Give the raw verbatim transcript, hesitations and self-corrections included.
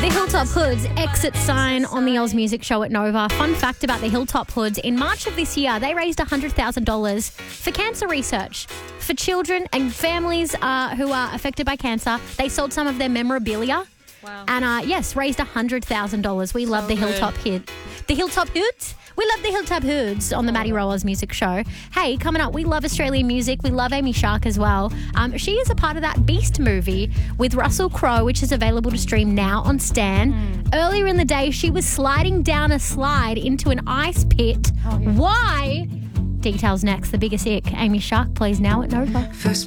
The Hilltop Hoods exit sign on the Oz Music Show at Nova. Fun fact about the Hilltop Hoods, in March of this year, they raised one hundred thousand dollars for cancer research. For children and families uh, who are affected by cancer, they sold some of their memorabilia. Wow. And uh, yes, raised one hundred thousand dollars. We love So the good. Hilltop Hit. The Hilltop Hoods? We love the Hilltop Hoods on the Maddie Rowers Music Show. Hey, coming up, we love Australian music. We love Amy Shark as well. Um, she is a part of that Beast movie with Russell Crowe, which is available to stream now on Stan. Mm. Earlier in the day, she was sliding down a slide into an ice pit. Oh, yeah. Why? Details next. The biggest ick. Amy Shark plays now at Nova. First